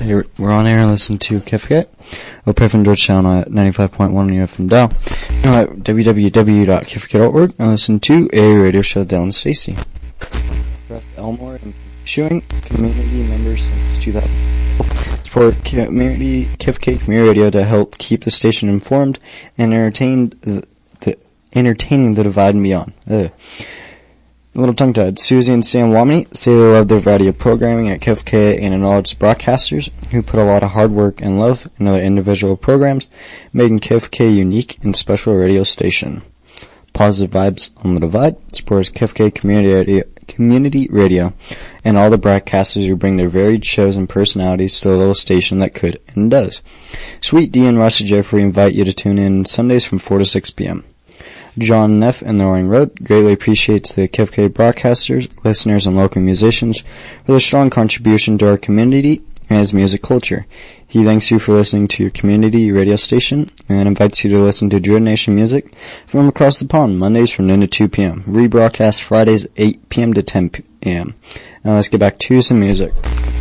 We're on air and listen to KFK. Open from Georgetown at 95.1 on your FM dial. At www.kfk.org and listen to a radio show with Dylan Stacy. West Elmore and pursuing community members since 2000. Support KFK Community Radio to help keep the station informed and entertaining the divide and beyond. A little tongue-tied. Susie and Sam Wamney say they love their variety of programming at KFK and acknowledge broadcasters who put a lot of hard work and love into their individual programs, making KFK a unique and special radio station. Positive vibes on the divide supports KFK Community Radio and all the broadcasters who bring their varied shows and personalities to a little station that could and does. Sweet D and Rusty Jeffrey invite you to tune in Sundays from 4 to 6 p.m. John Neff and the Roaring Road greatly appreciates the KFK broadcasters, listeners, and local musicians for their strong contribution to our community and his music culture. He thanks you for listening to your community radio station and invites you to listen to Druid Nation music from across the pond Mondays from noon to 2 p.m. Rebroadcast Fridays 8 p.m. to 10 p.m. Now let's get back to some music.